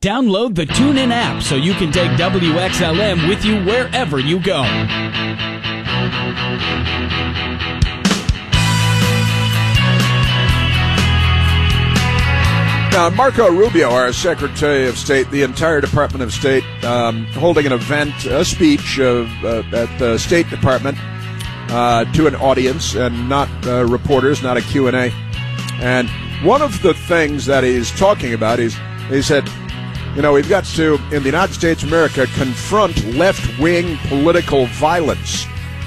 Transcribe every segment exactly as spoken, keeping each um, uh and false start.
Download the TuneIn app so you can take W X L M with you wherever you go. Now, Marco Rubio, our Secretary of State, the entire Department of State, um, holding an event, a speech of, uh, at the State Department uh, to an audience and not uh, reporters, not a Q and A. And one of the things that he's talking about is, he said, you know, we've got to, in the United States of America, confront left-wing political violence.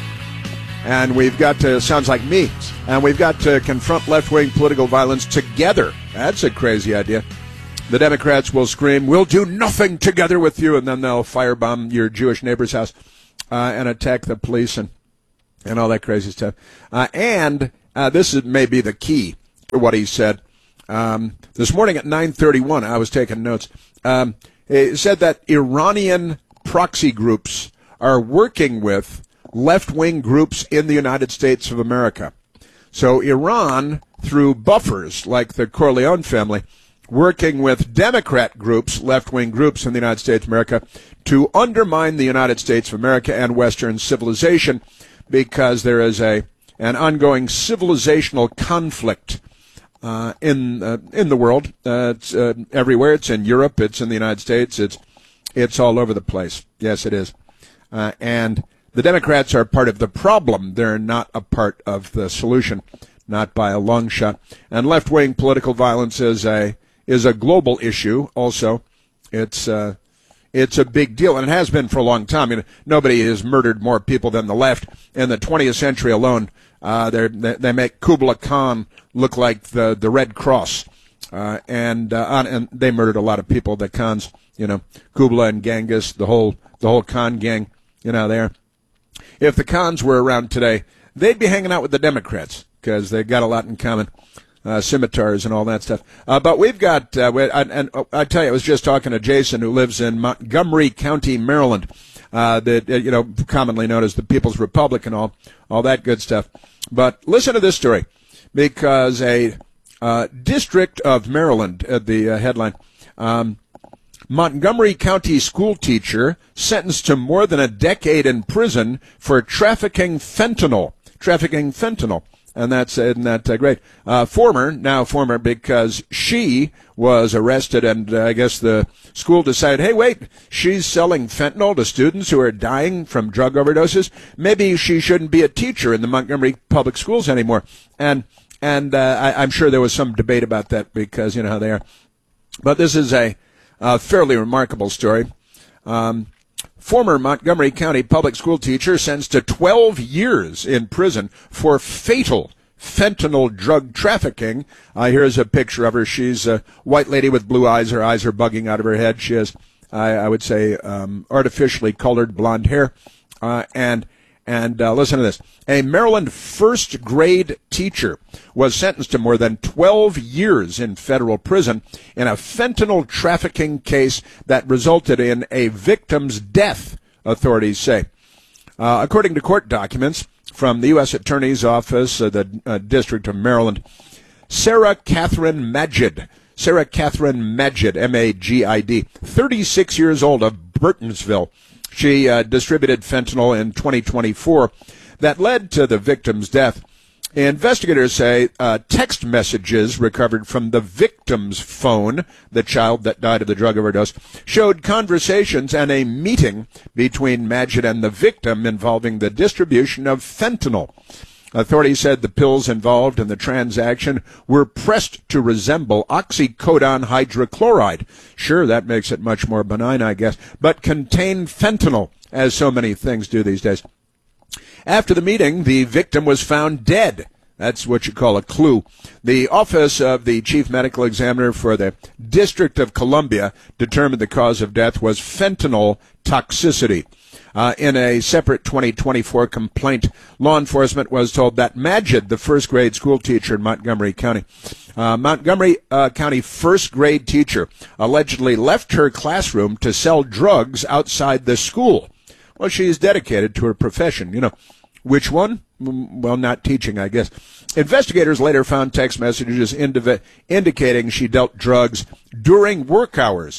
And we've got to, sounds like me, and we've got to confront left-wing political violence together. That's a crazy idea. The Democrats will scream, we'll do nothing together with you, and then they'll firebomb your Jewish neighbor's house uh, and attack the police and, and all that crazy stuff. Uh, and uh, this is maybe the key for what he said. Um, this morning at nine thirty-one, I was taking notes. Um, it said that Iranian proxy groups are working with left-wing groups in the United States of America. So Iran, through buffers like the Corleone family, working with Democrat groups, left-wing groups in the United States of America, to undermine the United States of America and Western civilization because there is a an ongoing civilizational conflict uh, in uh, in the world. Uh, it's uh, everywhere. It's in Europe. It's in the United States. It's it's all over the place. Yes, it is. Uh, and the Democrats are part of the problem. They're not a part of the solution, not by a long shot. And left-wing political violence is a is a global issue. Also, it's uh, it's a big deal, and it has been for a long time. I mean, nobody has murdered more people than the left in the twentieth century alone. Uh, they they make Kubla Khan look like the the Red Cross, uh, and uh, on, and they murdered a lot of people. The Khans, you know, Kubla and Genghis, the whole the whole Khan gang, you know, there. If the Khans were around today, they'd be hanging out with the Democrats because they've got a lot in common, uh, scimitars and all that stuff. Uh, but we've got, uh, we, and, and oh, I tell you, I was just talking to Jason, who lives in Montgomery County, Maryland, uh, that uh, you know, commonly known as the People's Republic and all, all that good stuff. But listen to this story, because a uh, district of Maryland, uh, the uh, headline. Um, Montgomery County school teacher sentenced to more than a decade in prison for trafficking fentanyl. Trafficking fentanyl. And that's, isn't that uh, great? Uh, former, now former, because she was arrested, and uh, I guess the school decided, hey, wait, she's selling fentanyl to students who are dying from drug overdoses. Maybe she shouldn't be a teacher in the Montgomery public schools anymore. And and uh, I, I'm sure there was some debate about that because you know how they are. But this is a A fairly remarkable story. Um, former Montgomery County public school teacher sentenced to twelve years in prison for fatal fentanyl drug trafficking. Uh, here's a picture of her. She's a white lady with blue eyes. Her eyes are bugging out of her head. She has, I, I would say, um, artificially colored blonde hair. Uh, and And uh, listen to this. A Maryland first grade teacher was sentenced to more than twelve years in federal prison in a fentanyl trafficking case that resulted in a victim's death, authorities say. Uh, according to court documents from the U S Attorney's Office of the uh, District of Maryland, Sarah Catherine Magid, Sarah Catherine Magid, M A G I D, thirty-six years old, of Burtonsville. She uh, distributed fentanyl in twenty twenty-four that led to the victim's death. Investigators say uh, text messages recovered from the victim's phone, the child that died of the drug overdose, showed conversations and a meeting between Magid and the victim involving the distribution of fentanyl. Authorities said the pills involved in the transaction were pressed to resemble oxycodone hydrochloride. Sure, that makes it much more benign, I guess, but contained fentanyl, as so many things do these days. After the meeting, the victim was found dead. That's what you call a clue. The Office of the Chief Medical Examiner for the District of Columbia determined the cause of death was fentanyl toxicity. Uh, in a separate twenty twenty-four complaint, law enforcement was told that Magid, the first-grade school teacher in Montgomery County, uh, Montgomery uh, County first-grade teacher, allegedly left her classroom to sell drugs outside the school. Well, she is dedicated to her profession. You know, which one? Well, not teaching, I guess. Investigators later found text messages indiv- indicating she dealt drugs during work hours.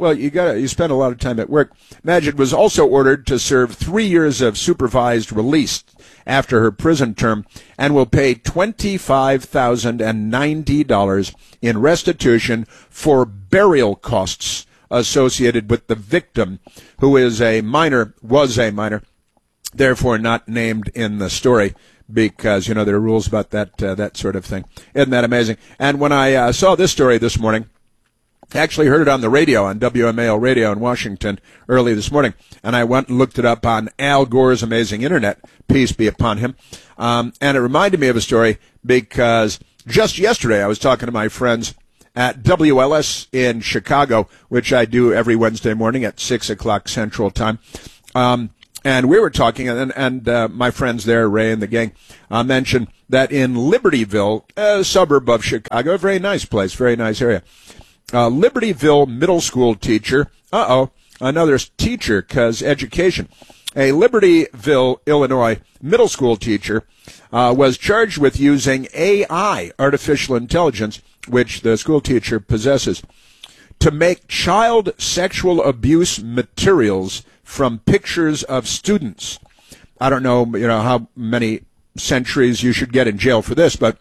well, you got you spend a lot of time at work. Magid was also ordered to serve three years of supervised release after her prison term and will pay twenty-five thousand ninety dollars in restitution for burial costs associated with the victim, who is a minor, was a minor, therefore not named in the story, because, you know, there are rules about that uh, that sort of thing. Isn't that amazing? And when I uh, saw this story this morning, I actually heard it on the radio, on W M A L radio in Washington early this morning, and I went and looked it up on Al Gore's amazing internet, peace be upon him, um, and it reminded me of a story because just yesterday I was talking to my friends at W L S in Chicago, which I do every Wednesday morning at six o'clock Central Time. Um, and we were talking, and, and uh, my friends there, Ray and the gang, uh, mentioned that in Libertyville, a suburb of Chicago, a very nice place, very nice area, uh, Libertyville middle school teacher, uh-oh, another teacher, because education, a Libertyville, Illinois middle school teacher uh, was charged with using A I, artificial intelligence, which the school teacher possesses, to make child sexual abuse materials from pictures of students. I don't know, you know, how many centuries you should get in jail for this, but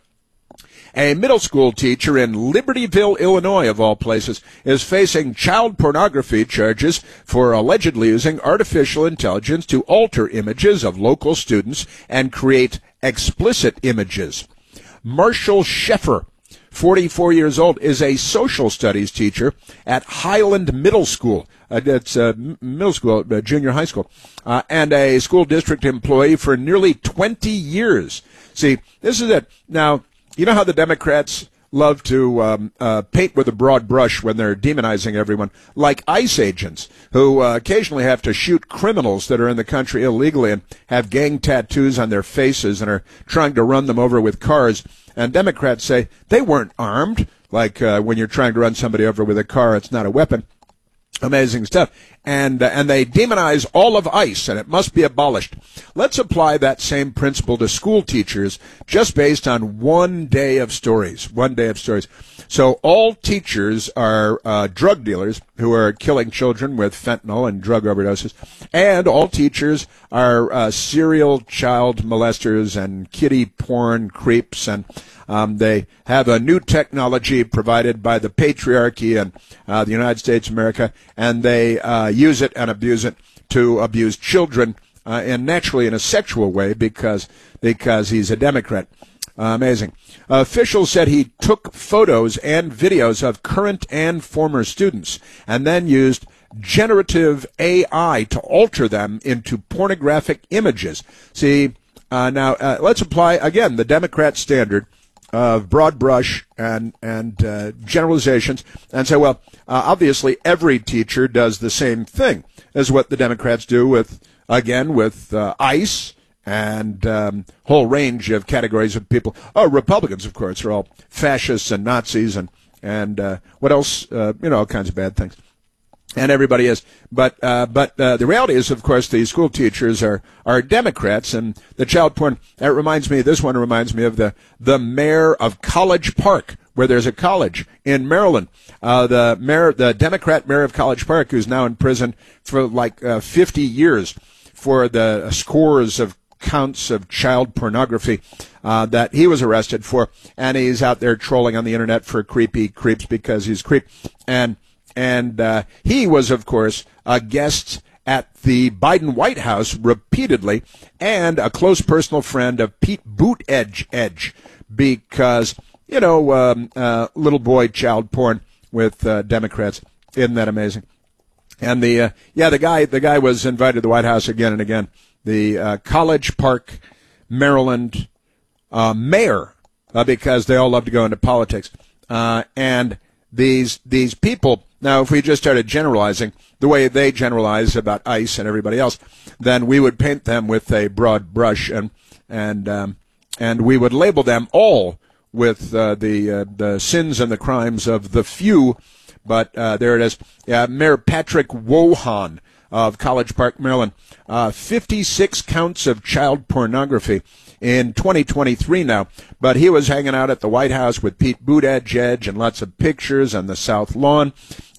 a middle school teacher in Libertyville, Illinois, of all places, is facing child pornography charges for allegedly using artificial intelligence to alter images of local students and create explicit images. Marshall Sheffer, forty-four years old, is a social studies teacher at Highland Middle School. Uh, it's uh, middle school, uh, junior high school, uh, and a school district employee for nearly twenty years. See, this is it. Now, you know how the Democrats love to um, uh, paint with a broad brush when they're demonizing everyone, like ICE agents who uh, occasionally have to shoot criminals that are in the country illegally and have gang tattoos on their faces and are trying to run them over with cars. And Democrats say they weren't armed, like uh, when you're trying to run somebody over with a car, it's not a weapon. Amazing stuff. And uh, and they demonize all of ICE, and it must be abolished. Let's apply that same principle to school teachers just based on one day of stories. One day of stories. So all teachers are uh, drug dealers who are killing children with fentanyl and drug overdoses, and all teachers are uh, serial child molesters and kiddie porn creeps, and um, they have a new technology provided by the patriarchy and uh, the United States of America, and they uh, use it and abuse it to abuse children, uh, and naturally in a sexual way because because he's a Democrat. Uh, amazing. Uh, officials said he took photos and videos of current and former students and then used generative A I to alter them into pornographic images. See, uh, now uh, let's apply, again, the Democrat standard of broad brush and, and uh, generalizations and say, well, uh, obviously every teacher does the same thing as what the Democrats do with, again, with uh, ICE, and um, whole range of categories of people. Oh, Republicans, of course, are all fascists and Nazis and and uh, what else? Uh, you know, all kinds of bad things. And everybody is. But uh, but uh, the reality is, of course, the school teachers are are Democrats, and the child porn. That reminds me. This one reminds me of the the mayor of College Park, where there's a college in Maryland. Uh, the mayor, the Democrat mayor of College Park, who's now in prison for like uh, fifty years for the scores of counts of child pornography uh, that he was arrested for, and he's out there trolling on the internet for creepy creeps because he's creep. And and uh, he was, of course, a guest at the Biden White House repeatedly, and a close personal friend of Pete Buttigieg, Edge, because you know, um, uh, little boy child porn with uh, Democrats. Isn't that amazing? And the uh, yeah, the guy the guy was invited to the White House again and again. The uh, College Park, Maryland uh, mayor, uh, because they all love to go into politics. Uh, and these these people, now if we just started generalizing the way they generalize about ICE and everybody else, then we would paint them with a broad brush, and and um, and we would label them all with uh, the uh, the sins and the crimes of the few. But uh, there it is. Yeah, Mayor Patrick Wohan of College Park, Maryland. Uh, fifty-six counts of child pornography in twenty twenty-three now. But he was hanging out at the White House with Pete Buttigieg and lots of pictures on the South Lawn.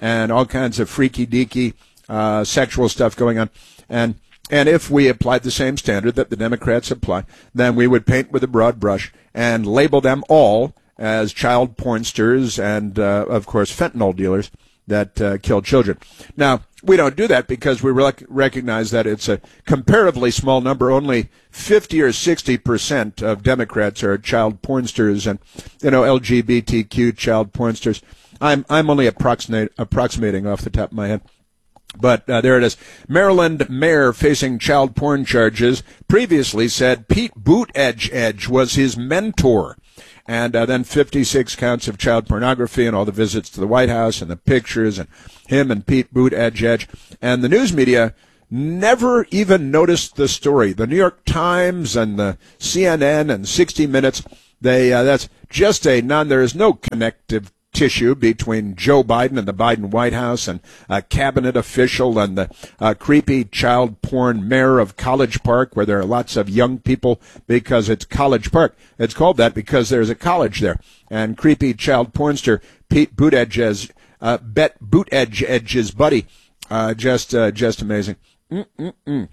and all kinds of freaky-deaky uh, sexual stuff going on. And and if we applied the same standard that the Democrats apply, then we would paint with a broad brush and label them all as child pornsters and, uh, of course, fentanyl dealers that uh, kill children. Now, we don't do that because we rec- recognize that it's a comparatively small number. Only fifty or sixty percent of Democrats are child pornsters and, you know, L G B T Q child pornsters. I'm I'm only approximate, approximating off the top of my head. But uh, there it is. Maryland mayor facing child porn charges previously said Pete Buttigieg was his mentor. And uh, then fifty-six counts of child pornography and all the visits to the White House and the pictures and him and Pete Buttigieg. And the news media never even noticed the story. The New York Times and the C N N and sixty minutes, they uh, that's just a non, there is no connective tissue between Joe Biden and the Biden White House and a cabinet official and the uh, creepy child porn mayor of College Park, where there are lots of young people because it's College Park. It's called that because there's a college there. And creepy child pornster Pete Buttigieg, uh, Bet Buttigieg's buddy, uh, just uh, just amazing. Mm-mm-mm.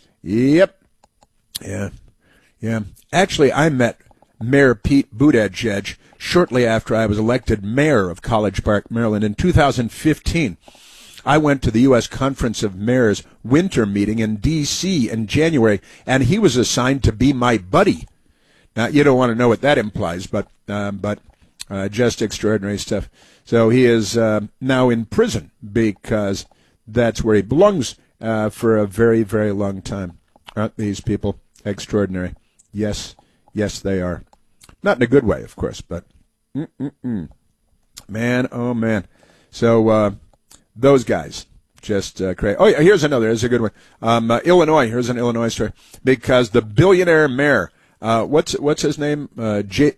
Yep. Yeah. Yeah. Actually, I met Mayor Pete Buttigieg shortly after I was elected mayor of College Park, Maryland, in two thousand fifteen. I went to the U S Conference of Mayors winter meeting in D C in January, and he was assigned to be my buddy. Now, you don't want to know what that implies, but uh, but uh, just extraordinary stuff. So he is uh, now in prison because that's where he belongs uh, for a very, very long time. Aren't these people extraordinary? Yes, yes, they are. Not in a good way, of course, but mm-mm-mm. Man, oh, man. So uh, those guys just uh, crazy. Oh, yeah, here's another. Here's a good one. Um, uh, Illinois. Here's an Illinois story. Because the billionaire mayor, uh, what's what's his name? Uh, J,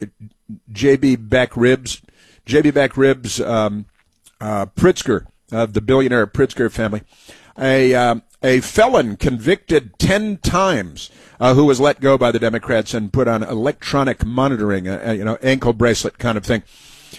J.B. Backribs. J B. Backribs um, uh, Pritzker, of the billionaire Pritzker family. A um, a felon convicted ten times uh, who was let go by the Democrats and put on electronic monitoring, uh, you know, ankle bracelet kind of thing.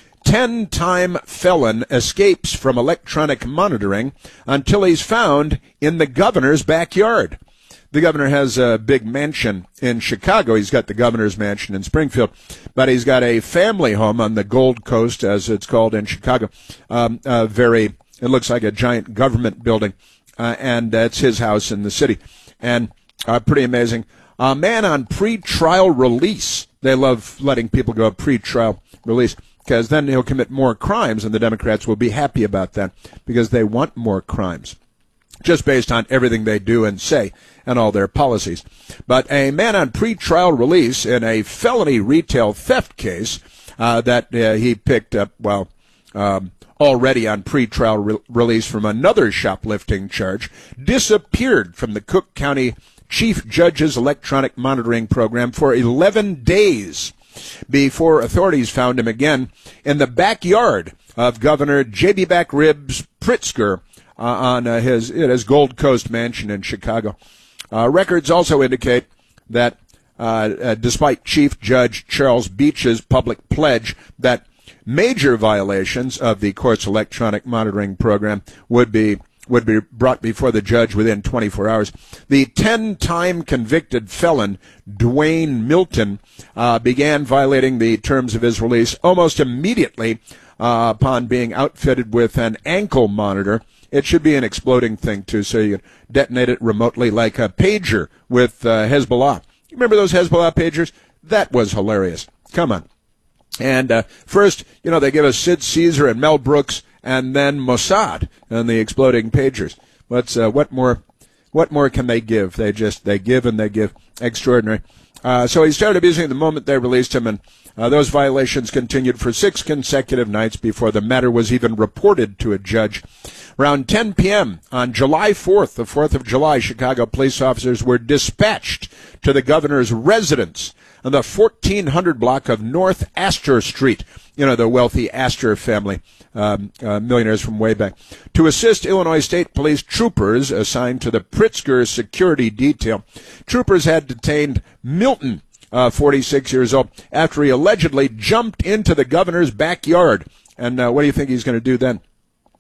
Ten-time felon escapes from electronic monitoring until he's found in the governor's backyard. The governor has a big mansion in Chicago. He's got the governor's mansion in Springfield, but he's got a family home on the Gold Coast, as it's called in Chicago. Um, uh, very, it looks like a giant government building. Uh, and that's his house in the city. And uh, pretty amazing. A man on pre-trial release. They love letting people go pre-trial release because then he'll commit more crimes, and the Democrats will be happy about that because they want more crimes just based on everything they do and say and all their policies. But a man on pre-trial release in a felony retail theft case uh, that uh, he picked up, well, um, already on pre-trial re- release from another shoplifting charge, disappeared from the Cook County Chief Judge's electronic monitoring program for eleven days before authorities found him again in the backyard of Governor J B. Backribs Pritzker uh, on uh, his, his Gold Coast mansion in Chicago. Uh, records also indicate that uh, uh, despite Chief Judge Charles Beach's public pledge that major violations of the court's electronic monitoring program would be would be brought before the judge within twenty-four hours. The ten-time convicted felon, Dwayne Milton, uh, began violating the terms of his release almost immediately uh, upon being outfitted with an ankle monitor. It should be an exploding thing, too, so you can detonate it remotely like a pager with uh, Hezbollah. You remember those Hezbollah pagers? That was hilarious. Come on. And uh, first, you know, they give us Sid Caesar and Mel Brooks, and then Mossad and the exploding pagers. What's uh, what more? What more can they give? They just they give and they give. Extraordinary. Uh, so he started abusing the moment they released him, and uh, those violations continued for six consecutive nights before the matter was even reported to a judge. Around ten p.m. on July fourth, the fourth of July, Chicago police officers were dispatched to the governor's residence on the fourteen hundred block of North Astor Street, you know, the wealthy Astor family, um, uh, millionaires from way back, to assist Illinois State Police troopers assigned to the Pritzker security detail. Troopers had detained Milton, uh, forty-six years old, after he allegedly jumped into the governor's backyard. And uh, what do you think he's going to do then?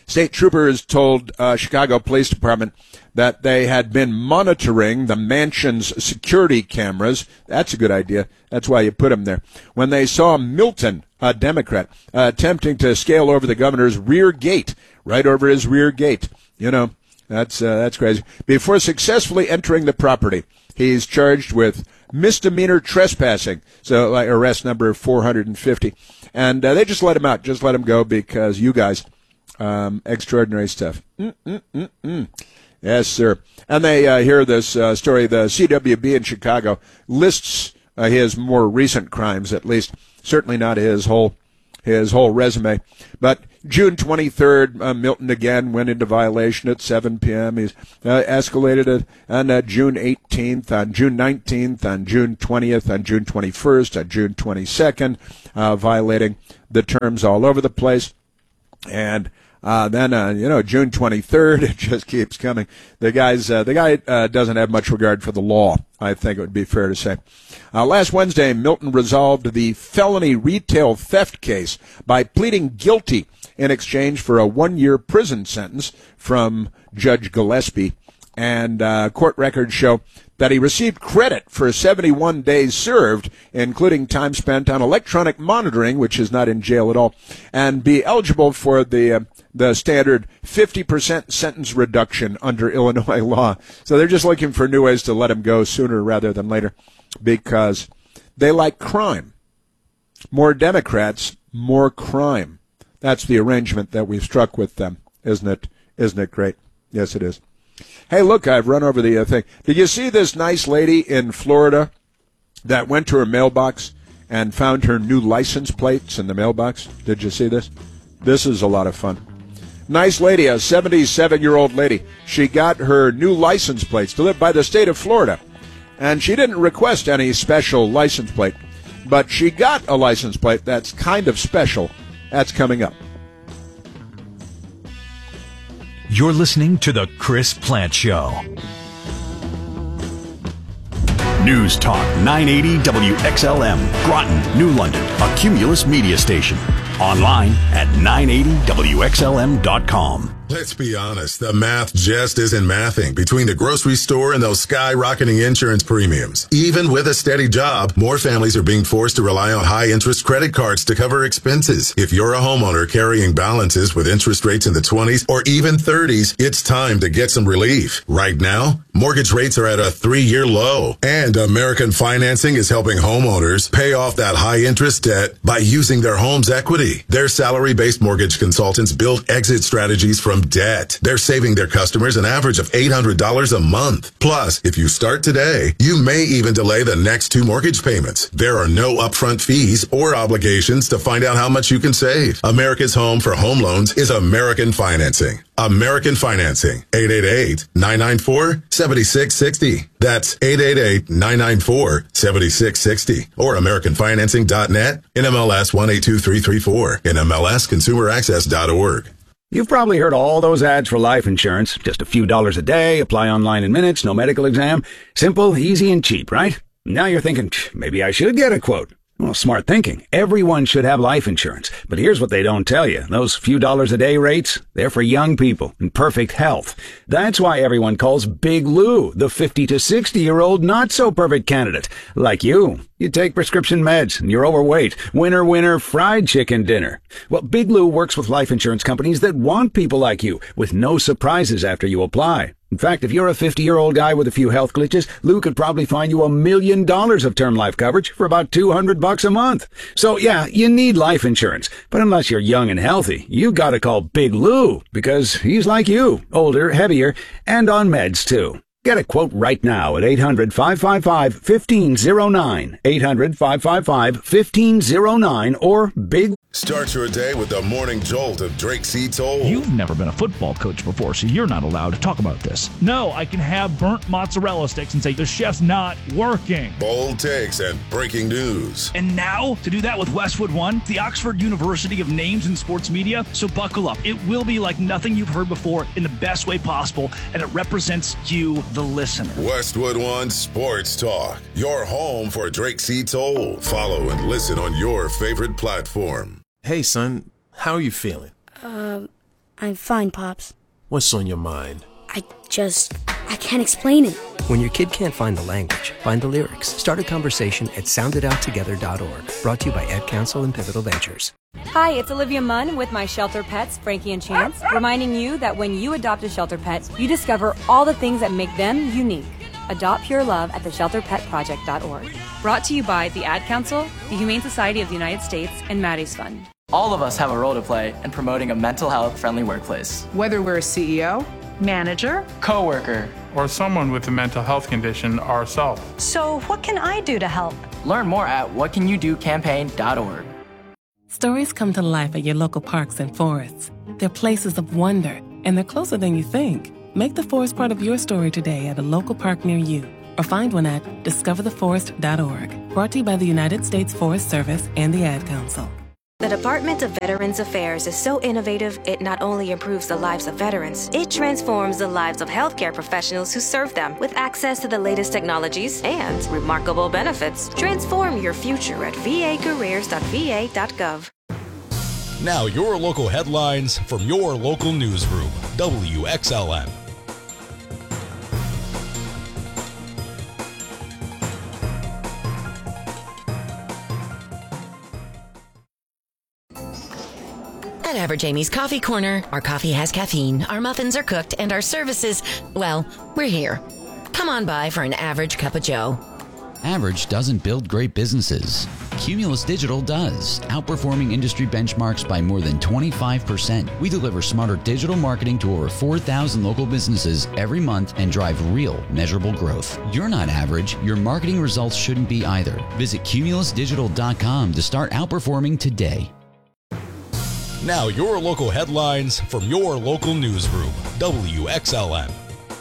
State troopers told uh, Chicago Police Department that they had been monitoring the mansion's security cameras. That's a good idea. That's why you put them there. When they saw Milton, a Democrat, uh, attempting to scale over the governor's rear gate, right over his rear gate. You know, that's uh, that's crazy. Before successfully entering the property, he's charged with misdemeanor trespassing. So like arrest number four hundred fifty. And uh, they just let him out. Just let him go because you guys, um, extraordinary stuff. Mm-mm-mm-mm. Yes, sir. And they uh, hear this uh, story. The C W B in Chicago lists uh, his more recent crimes, at least. Certainly not his whole his whole resume. But June twenty-third, uh, Milton again went into violation at seven p.m. He's uh, escalated it on uh, June eighteenth, on June nineteenth, on June twentieth, on June twenty-first, on June twenty-second, uh, violating the terms all over the place. And uh, then, uh, you know, June twenty-third, it just keeps coming. The guy's uh, the guy uh, doesn't have much regard for the law, I think it would be fair to say. Uh, last Wednesday, Milton resolved the felony retail theft case by pleading guilty in exchange for a one-year prison sentence from Judge Gillespie. And uh, court records show that he received credit for seventy-one days served, including time spent on electronic monitoring, which is not in jail at all, and be eligible for the uh, the standard fifty percent sentence reduction under Illinois law. So they're just looking for new ways to let him go sooner rather than later because they like crime. More Democrats, more crime. That's the arrangement that we've struck with them, isn't it? Isn't it great? Yes, it is. Hey, look, I've run over the uh, thing. Did you see this nice lady in Florida that went to her mailbox and found her new license plates in the mailbox? Did you see this? This is a lot of fun. Nice lady, a seventy-seven-year-old lady. She got her new license plates delivered by the state of Florida. And she didn't request any special license plate, but she got a license plate that's kind of special. That's coming up. You're listening to The Chris Plant Show. News Talk nine eighty W X L M, Groton, New London, a Cumulus media station. Online at nine eighty W X L M dot com. Let's be honest, the math just isn't mathing between the grocery store and those skyrocketing insurance premiums. Even with a steady job, more families are being forced to rely on high-interest credit cards to cover expenses. If you're a homeowner carrying balances with interest rates in the twenties or even thirties, it's time to get some relief. Right now, mortgage rates are at a three-year low, and American Financing is helping homeowners pay off that high-interest debt by using their home's equity. Their salary-based mortgage consultants build exit strategies from debt. They're saving their customers an average of eight hundred dollars a month. Plus, if you start today, you may even delay the next two mortgage payments. There are no upfront fees or obligations to find out how much you can save. America's home for home loans is American Financing. American Financing. eight eight eight, nine nine four, seven six six zero. That's eight eight eight, nine nine four, seven six six zero. Or American Financing dot net, N M L S one eight two three three four, N M L S consumer access dot org. You've probably heard all those ads for life insurance. Just a few dollars a day, apply online in minutes, no medical exam. Simple, easy, and cheap, right? Now you're thinking, maybe I should get a quote. Well, smart thinking. Everyone should have life insurance. But here's what they don't tell you. Those few dollars a day rates, they're for young people in perfect health. That's why everyone calls Big Lou the fifty to sixty-year-old not-so-perfect candidate. Like you. You take prescription meds and you're overweight. Winner, winner, fried chicken dinner. Well, Big Lou works with life insurance companies that want people like you, with no surprises after you apply. In fact, if you're a fifty-year-old guy with a few health glitches, Lou could probably find you a million dollars of term life coverage for about two hundred bucks a month. So yeah, you need life insurance. But unless you're young and healthy, you gotta call Big Lou, because he's like you, older, heavier, and on meds too. Get a quote right now at eight hundred, five five five, one five zero nine, eight hundred, five five five, one five zero nine, or Big. Start your day with the morning jolt of Drake C. Toll. You've never been a football coach before, so you're not allowed to talk about this. No, I can have burnt mozzarella sticks and say the chef's not working. Bold takes and breaking news. And now, to do that with Westwood One, the Oxford University of Names in Sports Media. So buckle up. It will be like nothing you've heard before in the best way possible, and it represents you, the listener. Westwood One Sports Talk, your home for Drake C. Toll. Follow and listen on your favorite platform. Hey, son, how are you feeling? Um, I'm fine, Pops. What's on your mind? I just... I can't explain it. When your kid can't find the language, find the lyrics. Start a conversation at sound it out together dot org. Brought to you by Ad Council and Pivotal Ventures. Hi, it's Olivia Munn with my shelter pets, Frankie and Chance, reminding you that when you adopt a shelter pet, you discover all the things that make them unique. Adopt pure love at the shelter pet project dot org. Brought to you by the Ad Council, the Humane Society of the United States, and Maddie's Fund. All of us have a role to play in promoting a mental health friendly workplace. Whether we're a C E O, manager, co-worker, or someone with a mental health condition ourselves. So what can I do to help? Learn more at what can you do campaign dot org. Stories come to life at your local parks and forests. They're places of wonder, and they're closer than you think. Make the forest part of your story today at a local park near you, or find one at discover the forest dot org. Brought to you by the United States Forest Service and the Ad Council. The Department of Veterans Affairs is so innovative, it not only improves the lives of veterans, it transforms the lives of healthcare professionals who serve them with access to the latest technologies and remarkable benefits. Transform your future at v a careers dot v a dot gov. Now your local headlines from your local newsroom, W X L M. At Average Amy's Coffee Corner, our coffee has caffeine, our muffins are cooked, and our services, well, we're here. Come on by for an average cup of joe. Average doesn't build great businesses. Cumulus Digital does, outperforming industry benchmarks by more than twenty-five percent. We deliver smarter digital marketing to over four thousand local businesses every month and drive real, measurable growth. You're not average. Your marketing results shouldn't be either. Visit cumulus digital dot com to start outperforming today. Now your local headlines from your local newsroom, W X L M.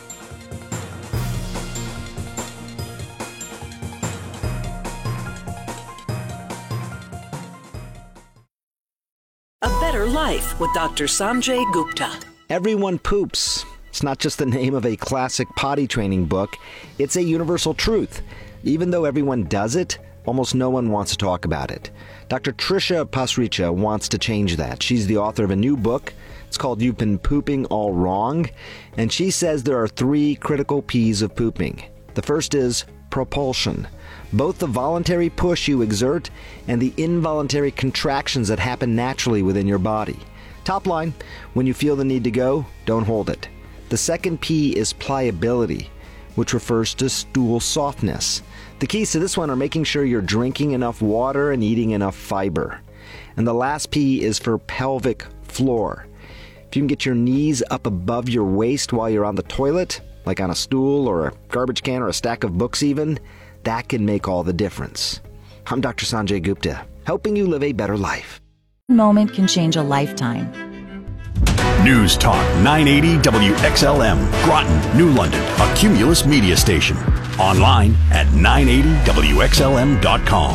A Better Life with Doctor Sanjay Gupta. Everyone poops. It's not just the name of a classic potty training book. It's a universal truth. Even though everyone does it, almost no one wants to talk about it. Doctor Trisha Pasricha wants to change that. She's the author of a new book. It's called You've Been Pooping All Wrong. And she says there are three critical P's of pooping. The first is propulsion. Both the voluntary push you exert and the involuntary contractions that happen naturally within your body. Top line, when you feel the need to go, don't hold it. The second P is pliability, which refers to stool softness. The keys to this one are making sure you're drinking enough water and eating enough fiber. And the last P is for pelvic floor. If you can get your knees up above your waist while you're on the toilet, like on a stool or a garbage can or a stack of books even, that can make all the difference. I'm Doctor Sanjay Gupta, helping you live a better life. One moment can change a lifetime. News Talk nine eighty W X L M, Groton, New London, a Cumulus media station. Online at nine eighty W X L M dot com.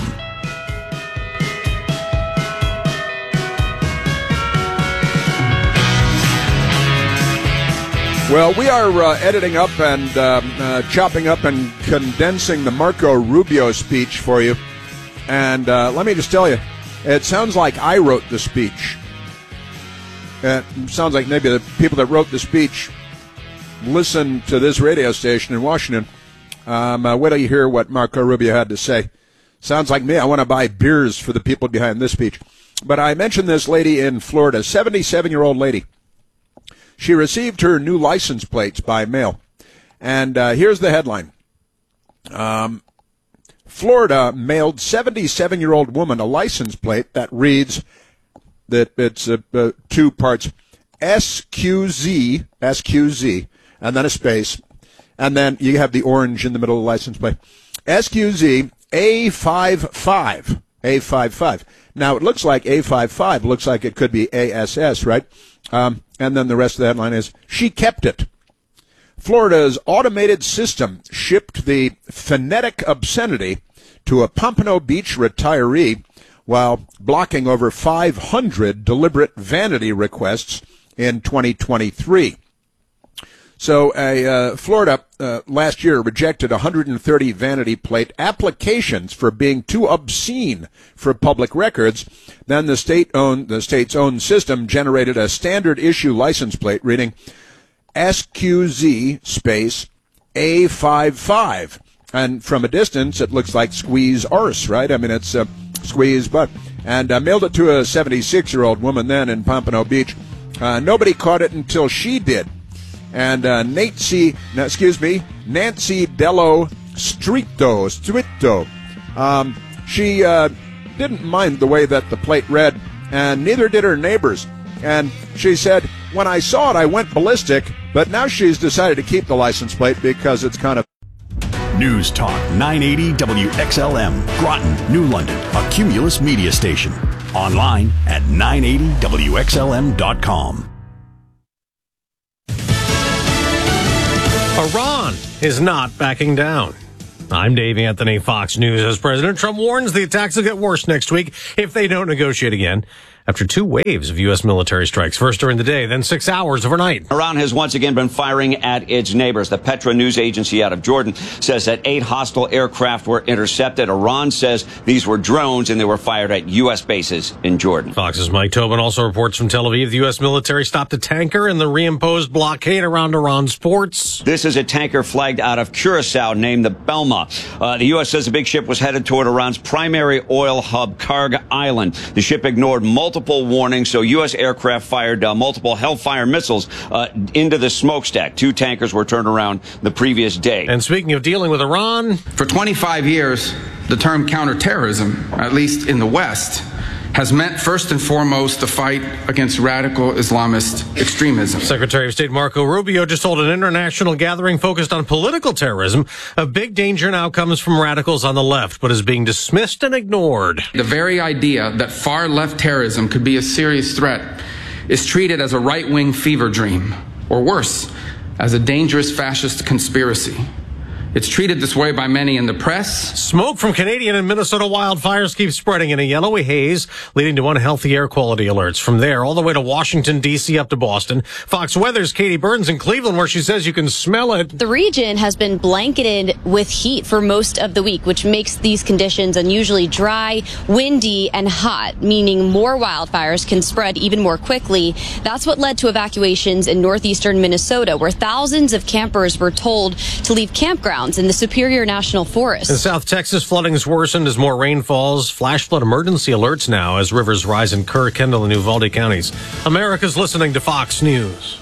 Well, we are uh, editing up and um, uh, chopping up and condensing the Marco Rubio speech for you. And uh, let me just tell you, it sounds like I wrote the speech. It sounds like maybe the people that wrote the speech listened to this radio station in Washington. Um, uh, wait till you hear what Marco Rubio had to say. Sounds like me. I want to buy beers for the people behind this speech. But I mentioned this lady in Florida, seventy-seven-year-old lady. She received her new license plates by mail. And uh, here's the headline. Um, Florida mailed seventy-seven-year-old woman a license plate that reads that it's uh, uh, two parts, S Q Z, S Q Z, and then a space. And then you have the orange in the middle of the license plate. S Q Z A fifty-five. A fifty-five. Now, it looks like A fifty-five. Looks like it could be A S S, right? Um, and then the rest of the headline is, she kept it. Florida's automated system shipped the phonetic obscenity to a Pompano Beach retiree while blocking over five hundred deliberate vanity requests in twenty twenty-three. So a uh, Florida uh, last year rejected one hundred thirty vanity plate applications for being too obscene for public records. Then the state owned the state's own system generated a standard issue license plate reading S Q Z space A fifty-five, and from a distance it looks like squeeze arse, right? I mean, it's uh, squeeze butt. And uh, mailed it to a seventy-six-year-old woman then in Pompano Beach. Uh, nobody caught it until she did. And uh, Nancy, no, excuse me, Nancy Dello Strito, Strito, um, she uh, didn't mind the way that the plate read, and neither did her neighbors. And she said, when I saw it, I went ballistic, but now she's decided to keep the license plate because it's kind of... News Talk nine eighty W X L M, Groton, New London, a Cumulus media station. Online at nine eighty W X L M dot com. Iran is not backing down. I'm Dave Anthony, Fox News. As President Trump warns the attacks will get worse next week if they don't negotiate again. After two waves of U S military strikes, first during the day, then six hours overnight. Iran has once again been firing at its neighbors. The Petra news agency out of Jordan says that eight hostile aircraft were intercepted. Iran says these were drones and they were fired at U S bases in Jordan. Fox's Mike Tobin also reports from Tel Aviv the U S military stopped a tanker in the reimposed blockade around Iran's ports. This is a tanker flagged out of Curacao named the Belma. Uh, the U S says the big ship was headed toward Iran's primary oil hub, Karg Island. The ship ignored multiple Multiple warnings, so U S aircraft fired uh, multiple Hellfire missiles uh, into the smokestack. Two tankers were turned around the previous day. And speaking of dealing with Iran, for twenty-five years, the term counterterrorism, at least in the West, has meant first and foremost the fight against radical Islamist extremism. Secretary of State Marco Rubio just told an international gathering focused on political terrorism. A big danger now comes from radicals on the left, but is being dismissed and ignored. The very idea that far-left terrorism could be a serious threat is treated as a right-wing fever dream, or worse, as a dangerous fascist conspiracy. It's treated this way by many in the press. Smoke from Canadian and Minnesota wildfires keeps spreading in a yellowy haze, leading to unhealthy air quality alerts. From there, all the way to Washington, D C, up to Boston. Fox Weather's Katie Burns in Cleveland, where she says you can smell it. The region has been blanketed with heat for most of the week, which makes these conditions unusually dry, windy, and hot, meaning more wildfires can spread even more quickly. That's what led to evacuations in northeastern Minnesota, where thousands of campers were told to leave campgrounds in the Superior National Forest. In South Texas, flooding's worsened as more rain falls. Flash flood emergency alerts now as rivers rise in Kerr, Kendall, and Uvalde counties. America's listening to Fox News.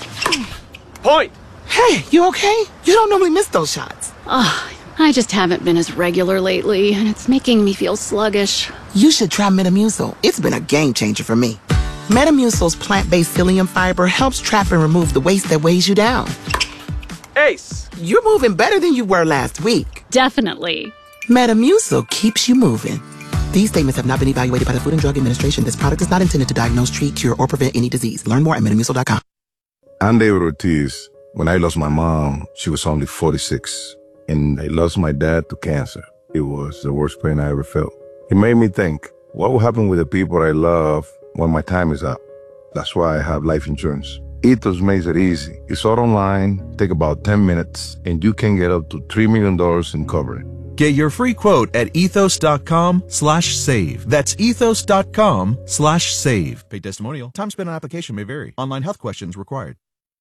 Point! Hey, you okay? You don't normally miss those shots. Oh, I just haven't been as regular lately, and it's making me feel sluggish. You should try Metamucil. It's been a game changer for me. Metamucil's plant-based psyllium fiber helps trap and remove the waste that weighs you down. Ace, you're moving better than you were last week. Definitely. Metamucil keeps you moving. These statements have not been evaluated by the Food and Drug Administration. This product is not intended to diagnose, treat, cure, or prevent any disease. Learn more at metamucil dot com. I'm David Ortiz. When I lost my mom, she was only forty-six. And I lost my dad to cancer. It was the worst pain I ever felt. It made me think, what will happen with the people I love when my time is up? That's why I have life insurance. Ethos makes it easy. It's all online, take about ten minutes, and you can get up to three million dollars in coverage. Get your free quote at ethos.com slash save. That's ethos.com slash save. Paid testimonial. Time spent on application may vary. Online health questions required.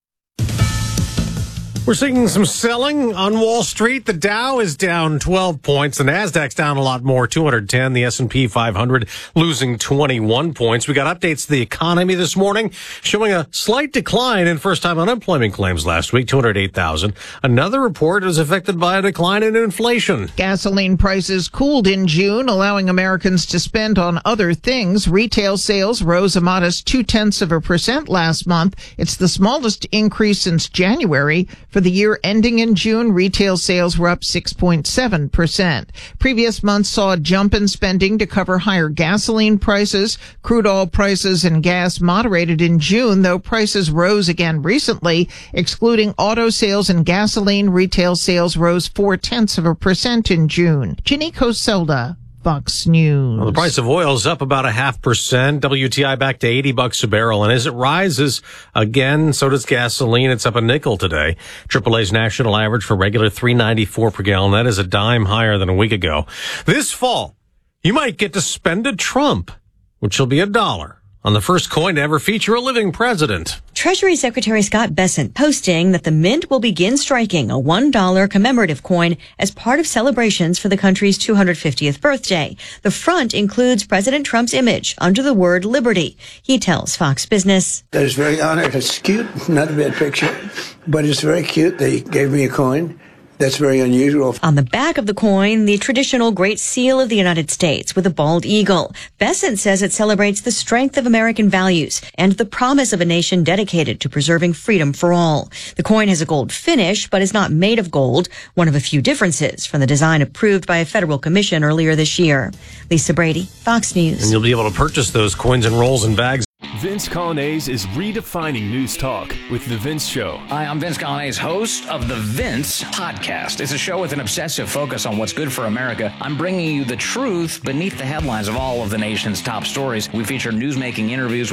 We're seeing some selling on Wall Street. The Dow is down twelve points. The Nasdaq's down a lot more, two hundred ten. The S and P five hundred losing twenty-one points. We got updates to the economy this morning showing a slight decline in first-time unemployment claims last week, two hundred eight thousand. Another report is affected by a decline in inflation. Gasoline prices cooled in June, allowing Americans to spend on other things. Retail sales rose a modest two-tenths of a percent last month. It's the smallest increase since January. For the year ending in June, retail sales were up six point seven percent. Previous months saw a jump in spending to cover higher gasoline prices. Crude oil prices and gas moderated in June, though prices rose again recently. Excluding auto sales and gasoline, retail sales rose four-tenths of a percent in June. Ginny Coselda, Fox News. Well, the price of oil is up about a half percent. W T I back to eighty bucks a barrel. And as it rises again, so does gasoline. It's up a nickel today. triple A's national average for regular three ninety-four per gallon. That is a dime higher than a week ago. This fall, you might get to spend a Trump, which will be a dollar on the first coin to ever feature a living president. Treasury Secretary Scott Bessent posting that the Mint will begin striking a one dollar commemorative coin as part of celebrations for the country's two hundred fiftieth birthday. The front includes President Trump's image under the word liberty. He tells Fox Business, "That is very honored. It's cute, not a bad picture, but it's very cute. They gave me a coin. That's very unusual." On the back of the coin, the traditional Great Seal of the United States with a bald eagle. Bessent says it celebrates the strength of American values and the promise of a nation dedicated to preserving freedom for all. The coin has a gold finish, but is not made of gold, one of a few differences from the design approved by a federal commission earlier this year. Lisa Brady, Fox News. And you'll be able to purchase those coins in rolls and bags. Vince Colonnese is redefining news talk with The Vince Show. Hi, I'm Vince Colonnese, host of The Vince Podcast. It's a show with an obsessive focus on what's good for America. I'm bringing you the truth beneath the headlines of all of the nation's top stories. We feature newsmaking interviews with